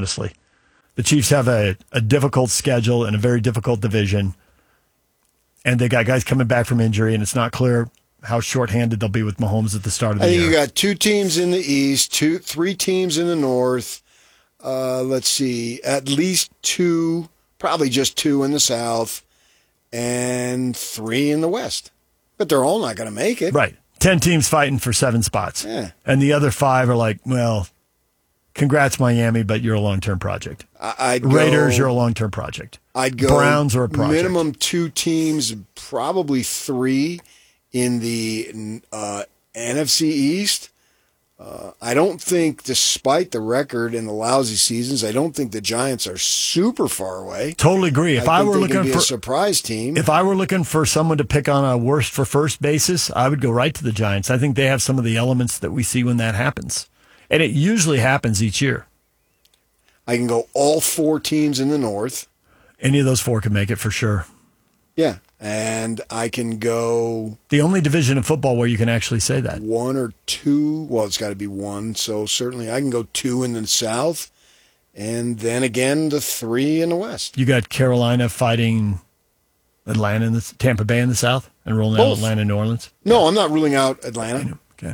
honestly. The Chiefs have a difficult schedule and a very difficult division, and they got guys coming back from injury, and it's not clear how shorthanded they'll be with Mahomes at the start of the year. You got 2 teams in the East, 3 teams in the North. Let's see, at least 2, probably just 2 in the South, and 3 in the West. But they're all not going to make it. Right. 10 teams fighting for 7 spots. Yeah. And the other 5 are like, well, congrats, Miami, but you're a long-term project. Raiders, you're a long-term project. I'd go Browns are a project. Minimum 2 teams, probably 3 in the NFC East. I don't think, despite the record and the lousy seasons, I don't think the Giants are super far away. Totally agree. If I were looking for a surprise team, if I were looking for someone to pick on a worst for first basis, I would go right to the Giants. I think they have some of the elements that we see when that happens, and it usually happens each year. I can go all 4 teams in the North. Any of those 4 can make it for sure. Yeah, and I can go the only division of football where you can actually say that 1 or 2. Well, it's got to be 1. So certainly I can go 2 in the South, and then again the 3 in the West. You got Carolina fighting Atlanta in the Tampa Bay in the South, and rolling out Atlanta and New Orleans. No, I'm not ruling out Atlanta. Okay.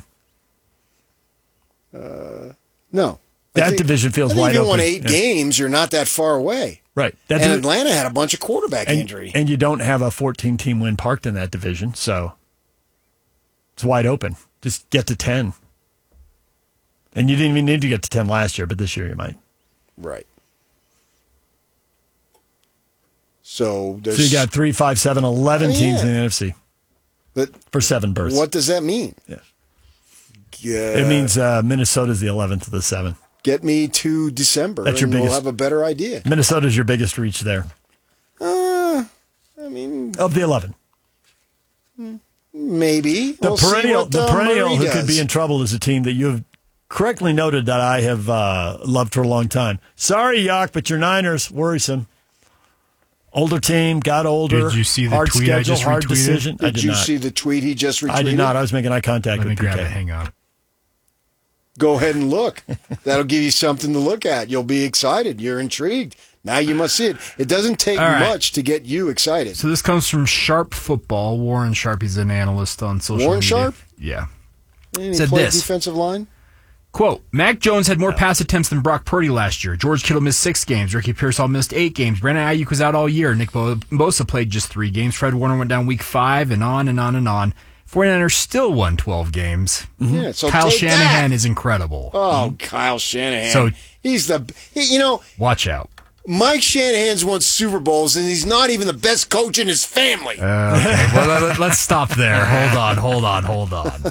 No, that division feels wide open. If you won 8 games, you're not that far away. Right. And Atlanta had a bunch of quarterback injury. And you don't have a 14-team win parked in that division, so it's wide open. Just get to 10. And you didn't even need to get to 10 last year, but this year you might. Right. So you got 3, 5, 7, 11 teams in the NFC for 7 berths. What does that mean? Yeah. It means Minnesota's the 11th of the 7. Get me to December, That's your biggest, we'll have a better idea. Minnesota's your biggest reach there. I mean, of the 11. Maybe. The perennial who could be in trouble is a team that you have correctly noted that I have loved for a long time. Sorry, Yak, but your Niners, worrisome. Older team, got older. Did you see the hard tweet schedule, I just hard retweeted? decision. Did you see the tweet he just retweeted? I did not. I was making eye contact Let with me grab PK. it. Hang on. Go ahead and look. That'll give you something to look at. You'll be excited. You're intrigued. Now you must see it. It doesn't take much to get you excited. So this comes from Sharp Football. Warren Sharp, he's an analyst on social media. Warren Sharp? Yeah. And he played defensive line? Quote, Mac Jones had more pass attempts than Brock Purdy last year. George Kittle missed 6 games. Ricky Pearsall missed 8 games. Brandon Ayuk was out all year. Nick Bosa played just 3 games. Fred Warner went down week 5 and on and on and on. 49ers still won 12 games. Mm-hmm. Yeah, so Kyle Shanahan is incredible. Oh, Kyle Shanahan. So he's watch out. Mike Shanahan's won Super Bowls, and he's not even the best coach in his family. Okay, well, let's stop there. Hold on.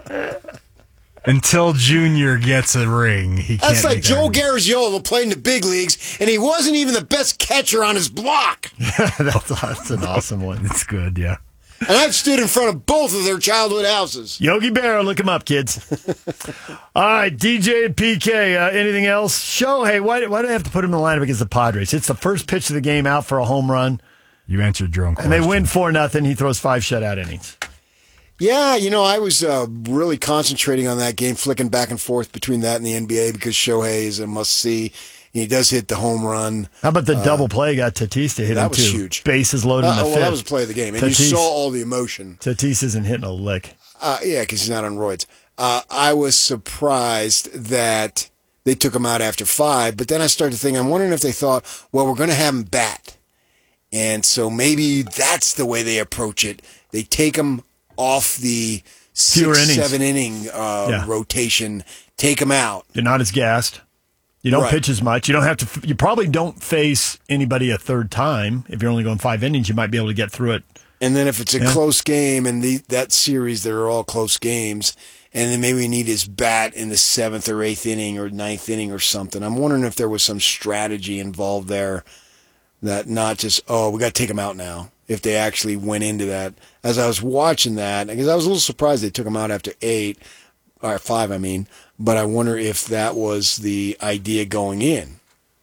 Until Junior gets a ring, he can't. That's like Joe Garagiola played in the big leagues, and he wasn't even the best catcher on his block. That's an awesome one. It's good, yeah. And I've stood in front of both of their childhood houses. Yogi Berra, look him up, kids. All right, DJ and PK, anything else? Shohei, why do I have to put him in the lineup against the Padres? It's the first pitch of the game out for a home run. You answered your own question. And they win 4-0. He throws 5 shutout innings. Yeah, I was really concentrating on that game, flicking back and forth between that and the NBA because Shohei is a must-see. He does hit the home run. How about the double play? Got Tatis to hit him, too. That was huge. Bases loaded in the fifth. That was the play of the game. And you saw all the emotion. Tatis isn't hitting a lick. Yeah, because he's not on roids. I was surprised that they took him out after 5, but then I started to think, I'm wondering if they thought, well, we're going to have him bat. And so maybe that's the way they approach it. They take him off the 6-7 inning rotation, take him out. You're not as gassed. You don't pitch as much. You don't have to. You probably don't face anybody a third time. If you're only going 5 innings, you might be able to get through it. And then if it's a close game, and that series, they're all close games, and then maybe we need his bat in the 7th or 8th inning or 9th inning or something. I'm wondering if there was some strategy involved there, that not just, we got to take him out now. If they actually went into that. As I was watching that, because I was a little surprised they took him out after 5, I mean. But I wonder if that was the idea going in.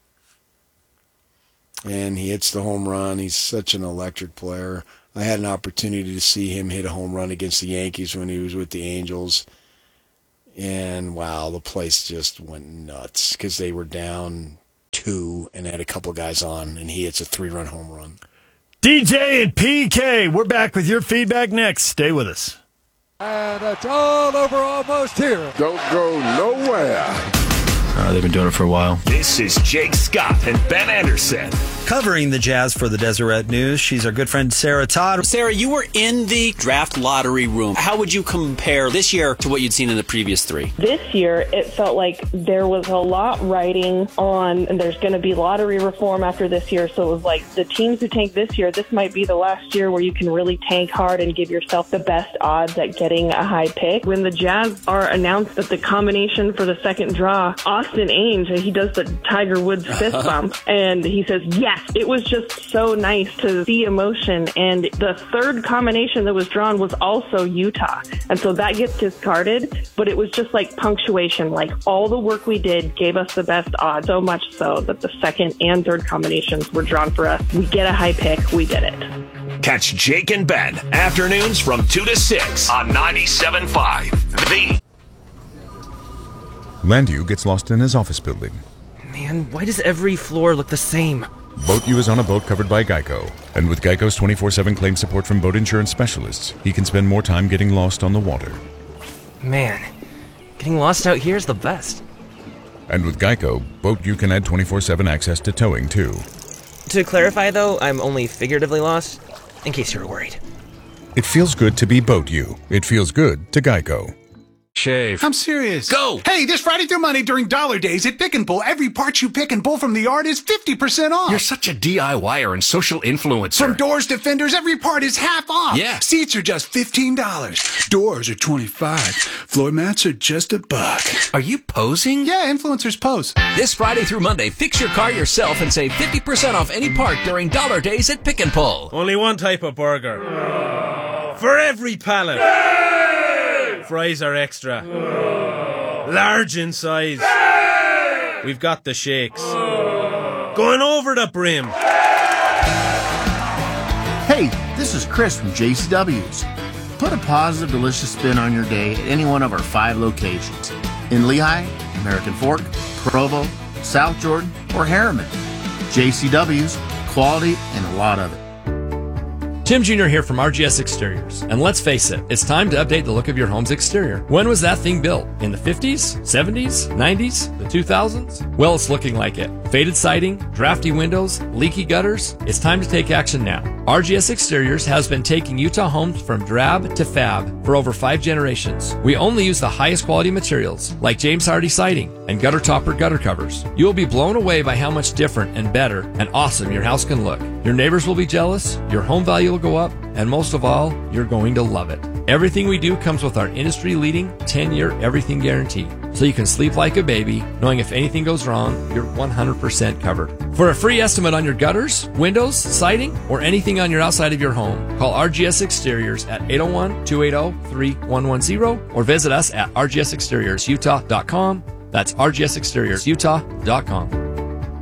And he hits the home run. He's such an electric player. I had an opportunity to see him hit a home run against the Yankees when he was with the Angels. And, wow, the place just went nuts because they were down 2 and had a couple guys on, and he hits a 3-run home run. DJ and PK, we're back with your feedback next. Stay with us. And it's all over almost here. Don't go nowhere. They've been doing it for a while. This is Jake Scott and Ben Anderson. Covering the Jazz for the Deseret News, she's our good friend Sarah Todd. Sarah, you were in the draft lottery room. How would you compare this year to what you'd seen in the previous 3? This year, it felt like there was a lot riding on, and there's going to be lottery reform after this year. So it was like the teams who tank this year, this might be the last year where you can really tank hard and give yourself the best odds at getting a high pick. When the Jazz are announced that the combination for the second draw, Austin Ainge, he does the Tiger Woods fist bump, and he says, yes, it was just so nice to see emotion. And the third combination that was drawn was also Utah. And so that gets discarded, but it was just like punctuation. Like all the work we did gave us the best odds, so much so that the second and third combinations were drawn for us. We get a high pick. We did it. Catch Jake and Ben afternoons from 2 to 6 on 97.5. The Landu gets lost in his office building. Man, why does every floor look the same? Boat U is on a boat covered by Geico. And with Geico's 24/7 claim support from boat insurance specialists, he can spend more time getting lost on the water. Man, getting lost out here is the best. And with Geico, Boat U can add 24/7 access to towing, too. To clarify, though, I'm only figuratively lost, in case you were worried. It feels good to be Boat U. It feels good to Geico. Shave. I'm serious. Go! Hey, this Friday through Monday during Dollar Days at Pick and Pull, every part you pick and pull from the yard is 50% off. You're such a DIYer and social influencer. From doors to fenders, every part is half off. Yeah. Seats are just $15. Doors are $25. Floor mats are just $1. Are you posing? Yeah, influencers pose. This Friday through Monday, fix your car yourself and save 50% off any part during Dollar Days at Pick and Pull. Only one type of burger. For every pallet. Fries are extra. Large in size. We've got the shakes. Going over the brim. Hey, this is Chris from JCW's. Put a positive, delicious spin on your day at any one of our 5 locations. In Lehigh, American Fork, Provo, South Jordan, or Harriman. JCW's, quality and a lot of it. Tim Jr. here from RGS Exteriors. And let's face it, it's time to update the look of your home's exterior. When was that thing built? In the 50s? 70s? 90s? The 2000s? Well, it's looking like it. Faded siding, drafty windows, leaky gutters. It's time to take action now. RGS Exteriors has been taking Utah homes from drab to fab for over 5 generations. We only use the highest quality materials, like James Hardy siding and gutter topper gutter covers. You will be blown away by how much different and better and awesome your house can look. Your neighbors will be jealous, your home value will go up, and most of all, you're going to love it. Everything we do comes with our industry-leading 10-year everything guarantee, so you can sleep like a baby, knowing if anything goes wrong, you're 100% covered. For a free estimate on your gutters, windows, siding, or anything on your outside of your home, call RGS Exteriors at 801-280-3110 or visit us at rgsexteriorsutah.com. That's rgsexteriorsutah.com.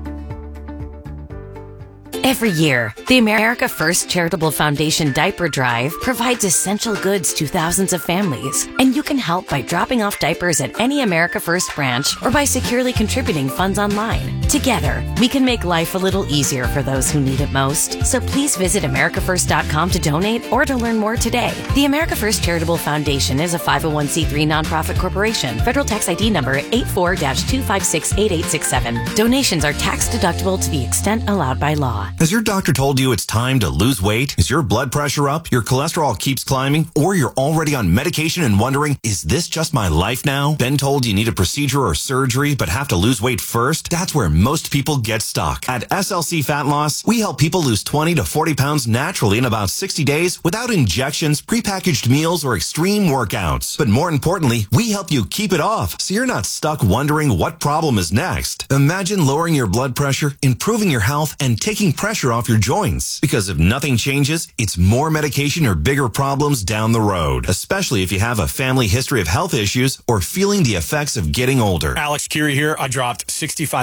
Every year, the America First Charitable Foundation Diaper Drive provides essential goods to thousands of families, and you can help by dropping off diapers at any America First branch or by securely contributing funds online. Together, we can make life a little easier for those who need it most. So please visit americafirst.com to donate or to learn more today. The America First Charitable Foundation is a 501c3 nonprofit corporation. Federal tax ID number 84-2568867. Donations are tax deductible to the extent allowed by law. Has your doctor told you it's time to lose weight? Is your blood pressure up? Your cholesterol keeps climbing? Or you're already on medication and wondering, is this just my life now? Been told you need a procedure or surgery but have to lose weight first? That's where most people get stuck. At SLC Fat Loss, we help people lose 20 to 40 pounds naturally in about 60 days without injections, prepackaged meals, or extreme workouts. But more importantly, we help you keep it off so you're not stuck wondering what problem is next. Imagine lowering your blood pressure, improving your health, and taking pressure off your joints. Because if nothing changes, it's more medication or bigger problems down the road, especially if you have a family history of health issues or feeling the effects of getting older. Alex Curie here. I dropped 65 pounds in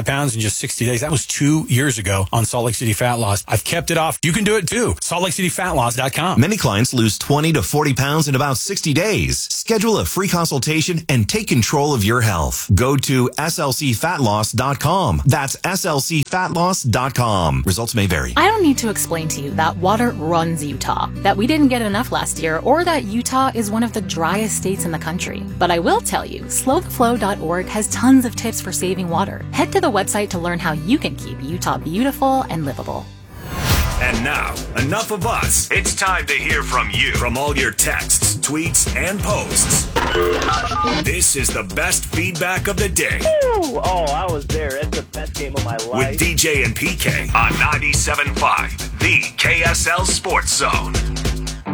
just 60 days. That was 2 years ago on Salt Lake City Fat Loss. I've kept it off. You can do it too. SaltLakeCityFatLoss.com. Many clients lose 20 to 40 pounds in about 60 days. Schedule a free consultation and take control of your health. Go to SLCFatLoss.com. That's SLCFatLoss.com. Results may vary. I don't need to explain to you that water runs Utah, that we didn't get enough last year, or that Utah is one of the driest states in the country. But I will tell you, slowtheflow.org has tons of tips for saving water. Head to the website to learn how you can keep Utah beautiful and livable. And now, enough of us. It's time to hear from you. From all your texts, tweets, and posts. This is the best feedback of the day. Ooh, I was there. It's the best game of my life. With DJ and PK on 97.5, the KSL Sports Zone.